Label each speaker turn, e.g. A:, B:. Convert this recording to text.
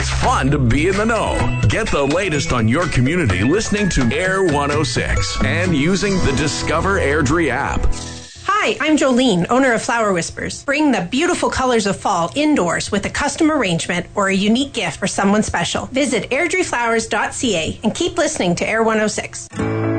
A: It's fun to be in the know. Get the latest on your community listening to Air 106 and using the Discover Airdrie app.
B: Hi, I'm Jolene, owner of Flower Whispers. Bring the beautiful colors of fall indoors with a custom arrangement or a unique gift for someone special. Visit airdrieflowers.ca and keep listening to Air 106.